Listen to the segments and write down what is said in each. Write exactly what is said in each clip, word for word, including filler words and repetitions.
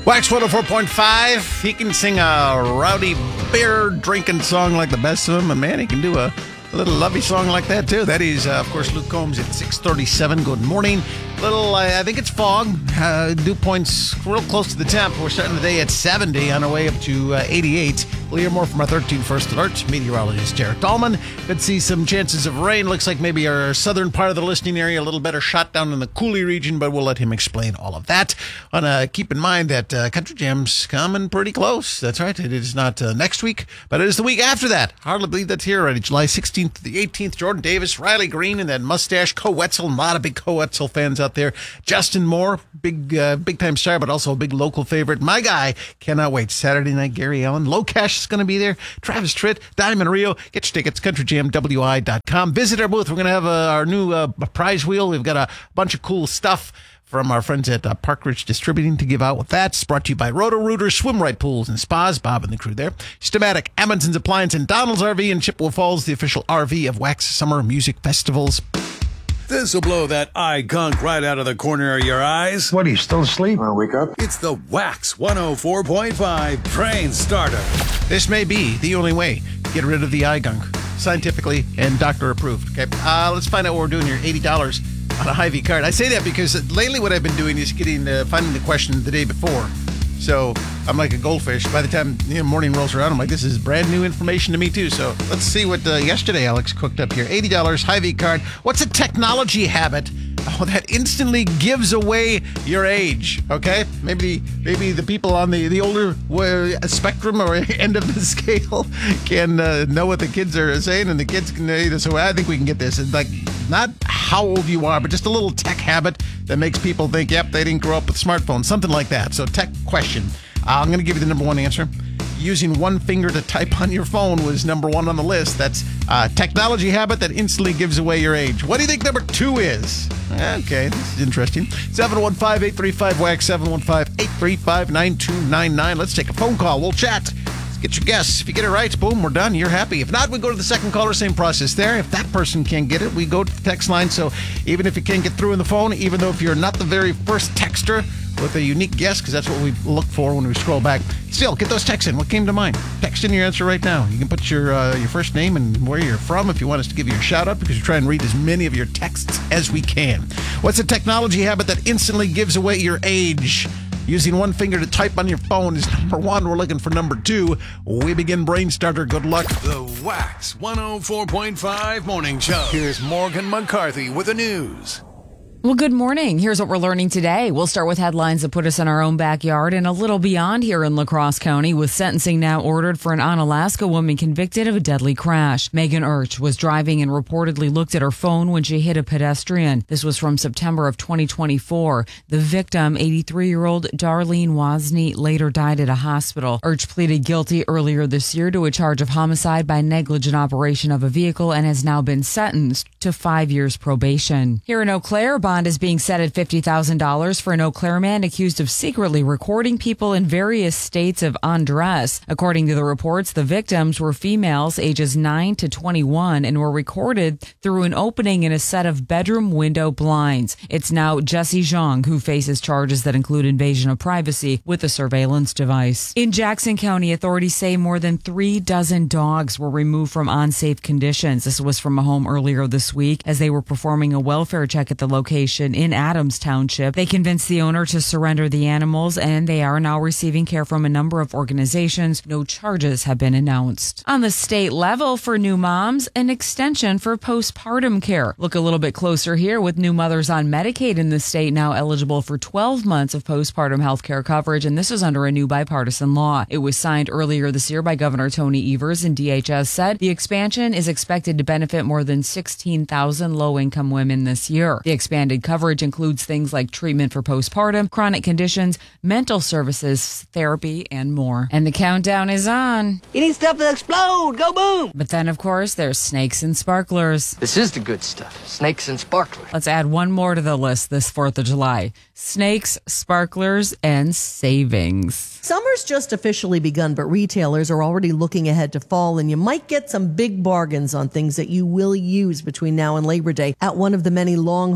Wax one oh four point five. He can sing a rowdy beer drinking song like the best of them. And man, he can do a, a little lovey song like that too. That is, uh, of course, Luke Combs at six thirty-seven. Good morning. Little, uh, I think it's fog. Uh, dew points real close to the temp. We're starting the day at seventy on our way up to uh, eighty-eight. We'll hear more from our thirteen First Alert meteorologist Derek Dahlman. Could see some chances of rain. Looks like maybe our southern part of the listening area a little better shot down in the Cooley region, but we'll let him explain all of that. Want to keep in mind that uh, Country Jam's coming pretty close. That's right. It is not uh, next week, but it is the week after that. Hardly believe that's here already. July sixteenth to the eighteenth. Jordan Davis, Riley Green, and that mustache. Co Wetzel. A lot of big Co Wetzel fans out there. Justin Moore, big uh, big time star, but also a big local favorite. My guy, cannot wait. Saturday night, Gary Allen. Low Cash is going to be there. Travis Tritt, Diamond Rio. Get your tickets, country jam w i dot com. Visit our booth. We're going to have uh, our new uh, prize wheel. We've got a bunch of cool stuff from our friends at uh, Park Ridge Distributing to give out with that. It's brought to you by Roto-Rooter, Swim Right Pools and Spas, Bob and the crew there. Stamatic, Amundsen's Appliance, and Donald's R V in Chippewa Falls, the official R V of Wax Summer Music Festivals. This'll blow that eye gunk right out of the corner of your eyes. What, are you still asleep? Want to wake up? It's the Wax one oh four point five Train Starter. This may be the only way to get rid of the eye gunk, scientifically and doctor approved. Okay, uh, let's find out what we're doing here. eighty dollars on a Hy-Vee card. I say that because lately what I've been doing is getting uh, finding the question the day before. So I'm like a goldfish. By the time the you know, morning rolls around, I'm like, this is brand new information to me too. So let's see what uh, yesterday Alex cooked up here. eighty dollars Hy-Vee card. What's a technology habit oh, that instantly gives away your age? Okay, maybe maybe the people on the the older uh, spectrum or end of the scale can uh, know what the kids are saying, and the kids can. Uh, so I think we can get this. It's like not how old you are, but just a little tech habit that makes people think, yep, they didn't grow up with smartphones, something like that. So tech question. Uh, I'm going to give you the number one answer. Using one finger to type on your phone was number one on the list. That's a technology habit that instantly gives away your age. What do you think number two is? Okay, this is interesting. seven one five, eight three five, W A X, seven one five, eight three five, nine two nine nine. Let's take a phone call. We'll chat. Get your guess. If you get it right, boom, we're done. You're happy. If not, we go to the second caller. Same process there. If that person can't get it, we go to the text line. So even if you can't get through on the phone, even though if you're not the very first texter with a unique guess, because that's what we look for when we scroll back, still, get those texts in. What came to mind? Text in your answer right now. You can put your uh, your first name and where you're from if you want us to give you a shout-out, because we try and read as many of your texts as we can. What's a technology habit that instantly gives away your age? Using one finger to type on your phone is number one. We're looking for number two. We begin Brain Starter. Good luck. The Wax one oh four point five Morning Show. Here's Morgan McCarthy with the news. Well, good morning. Here's what we're learning today. We'll start with headlines that put us in our own backyard and a little beyond here in La Crosse County, with sentencing now ordered for an Onalaska woman convicted of a deadly crash. Megan Urch was driving and reportedly looked at her phone when she hit a pedestrian. This was from September of twenty twenty-four. The victim, eighty-three-year-old Darlene Wozni, later died at a hospital. Urch pleaded guilty earlier this year to a charge of homicide by negligent operation of a vehicle and has now been sentenced to five years probation. Here in Eau Claire, bond is being set at fifty thousand dollars for an Eau Claire man accused of secretly recording people in various states of undress. According to the reports, the victims were females ages nine to twenty-one and were recorded through an opening in a set of bedroom window blinds. It's now Jesse Zhang who faces charges that include invasion of privacy with a surveillance device. In Jackson County, authorities say more than three dozen dogs were removed from unsafe conditions. This was from a home earlier this week as they were performing a welfare check at the location in Adams Township. They convinced the owner to surrender the animals, and they are now receiving care from a number of organizations. No charges have been announced. On the state level, for new moms, an extension for postpartum care. Look a little bit closer here with new mothers on Medicaid in the state now eligible for twelve months of postpartum health care coverage, and this is under a new bipartisan law. It was signed earlier this year by Governor Tony Evers, and D H S said the expansion is expected to benefit more than sixteen thousand low-income women this year. The expanded coverage includes things like treatment for postpartum, chronic conditions, mental services, therapy, and more. And the countdown is on. You need stuff to explode. Go boom. But then, of course, there's snakes and sparklers. This is the good stuff. Snakes and sparklers. Let's add one more to the list this fourth of July. Snakes, sparklers, and savings. Summer's just officially begun, but retailers are already looking ahead to fall, and you might get some big bargains on things that you will use between now and Labor Day at one of the many long holiday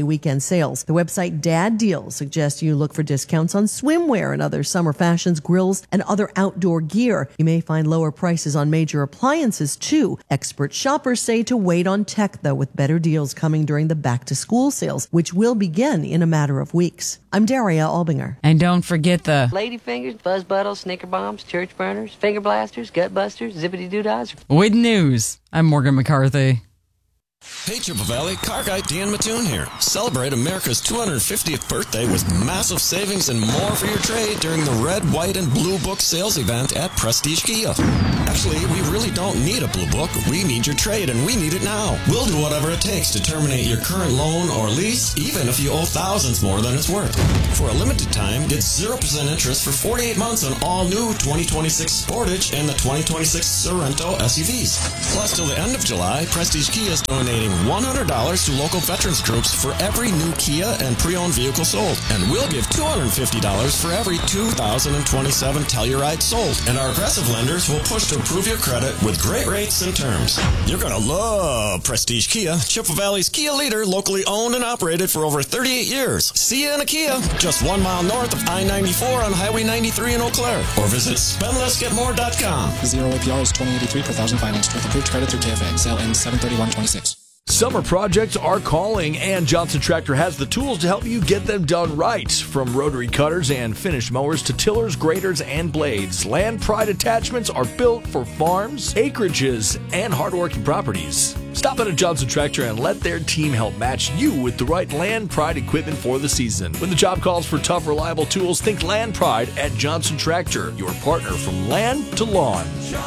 weekend sales. The website Dad Deals suggests you look for discounts on swimwear and other summer fashions, grills, and other outdoor gear. You may find lower prices on major appliances, too. Expert shoppers say to wait on tech, though, with better deals coming during the back-to-school sales, which will begin in a matter of weeks. I'm Daria Albinger. And don't forget the Ladyfingers, Buzz Buttles, Snicker Bombs, Church Burners, Finger Blasters, Gut Busters, Zippity Doo-Dahs. With news. I'm Morgan McCarthy. Hey, Chippewa Valley, car guy Dan Mattoon here. Celebrate America's two hundred fiftieth birthday with massive savings and more for your trade during the Red, White, and Blue Book sales event at Prestige Kia. Actually, we really don't need a Blue Book. We need your trade, and we need it now. We'll do whatever it takes to terminate your current loan or lease, even if you owe thousands more than it's worth. For a limited time, get zero percent interest for forty-eight months on all new twenty twenty-six Sportage and the twenty twenty-six Sorento S U Vs. Plus, till the end of July, Prestige Kia is donating one hundred dollars to local veterans groups for every new Kia and pre-owned vehicle sold. And we'll give two hundred fifty dollars for every two thousand twenty-seven Telluride sold. And our aggressive lenders will push to approve your credit with great rates and terms. You're going to love Prestige Kia, Chippewa Valley's Kia leader, locally owned and operated for over thirty-eight years. See you in a Kia, just one mile north of I ninety-four on Highway ninety-three in Eau Claire. Or visit spend less get more dot com. Zero A P R is twenty eighty-three per thousand financed with approved credit through K F A. Sale ends seven thirty-one twenty-six. Summer projects are calling, and Johnson Tractor has the tools to help you get them done right. From rotary cutters and finish mowers to tillers, graders, and blades, Land Pride attachments are built for farms, acreages, and hardworking properties. Stop in at Johnson Tractor and let their team help match you with the right Land Pride equipment for the season. When the job calls for tough, reliable tools, think Land Pride at Johnson Tractor, your partner from land to lawn.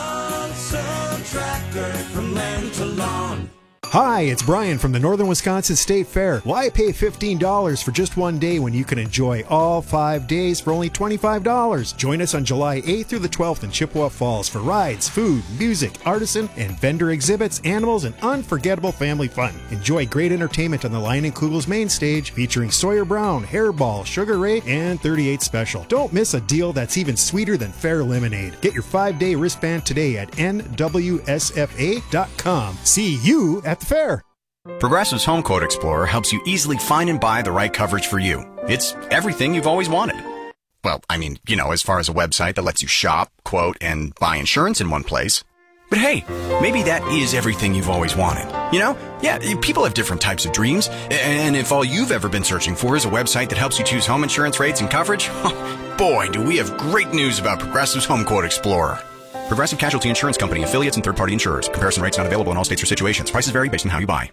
Johnson Tractor, from land to lawn. Hi, it's Brian from the Northern Wisconsin State Fair. Why pay fifteen dollars for just one day when you can enjoy all five days for only twenty-five dollars? Join us on July eighth through the twelfth in Chippewa Falls for rides, food, music, artisan, and vendor exhibits, animals, and unforgettable family fun. Enjoy great entertainment on the Lion and Kugel's main stage featuring Sawyer Brown, Hairball, Sugar Ray, and thirty-eight Special. Don't miss a deal that's even sweeter than Fair Lemonade. Get your five-day wristband today at N W S F A dot com. See you at the fair. Progressive's Home Quote Explorer helps you easily find and buy the right coverage for you. It's everything you've always wanted. Well, I mean, you know, as far as a website that lets you shop, quote, and buy insurance in one place. But hey, maybe that is everything you've always wanted. You know? Yeah, people have different types of dreams. And if all you've ever been searching for is a website that helps you choose home insurance rates and coverage, boy, do we have great news about Progressive's Home Quote Explorer. Progressive Casualty Insurance Company, affiliates, and third-party insurers. Comparison rates not available in all states or situations. Prices vary based on how you buy.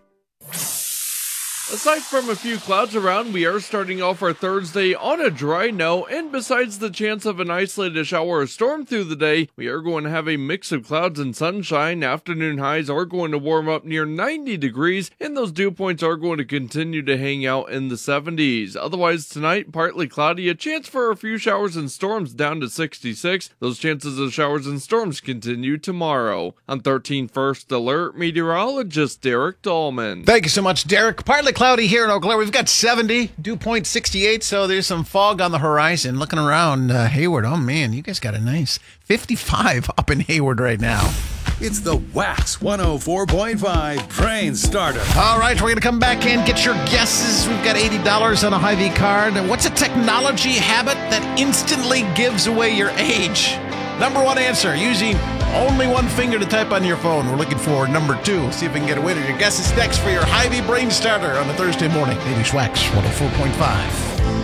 Aside from a few clouds around, we are starting off our Thursday on a dry note, and besides the chance of an isolated shower or storm through the day, we are going to have a mix of clouds and sunshine. Afternoon highs are going to warm up near ninety degrees, and those dew points are going to continue to hang out in the seventies. Otherwise, tonight, partly cloudy, a chance for a few showers and storms down to sixty-six. Those chances of showers and storms continue tomorrow. On thirteen First Alert, meteorologist Derek Dahlman. Thank you so much, Derek. Partly cloudy here in Eau Claire. We've got seventy, dew point sixty-eight, so there's some fog on the horizon. Looking around uh, Hayward, oh man, you guys got a nice fifty-five up in Hayward right now. It's the Wax one oh four point five Train Starter. All right, we're going to come back and get your guesses. We've got eighty dollars on a Hy-Vee card. What's a technology habit that instantly gives away your age? Number one answer, using only one finger to type on your phone. We're looking for number two. See if we can get a winner. Your guess is next for your Hy-Vee Brain Starter on a Thursday morning. Maybe Schwax one oh four point five.